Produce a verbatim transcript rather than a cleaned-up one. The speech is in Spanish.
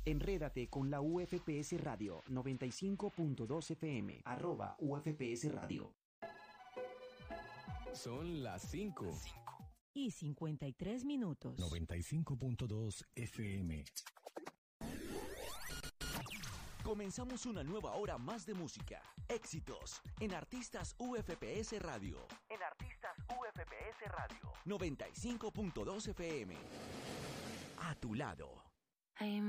Enrédate con la U F P S Radio noventa y cinco punto dos F M, arroba U F P S Radio. Son las cinco. Y cincuenta y tres minutos. noventa y cinco punto dos F M. Comenzamos una nueva hora más de música, éxitos, en Artistas U F P S Radio. En Artistas U F P S Radio. noventa y cinco punto dos F M. A tu lado.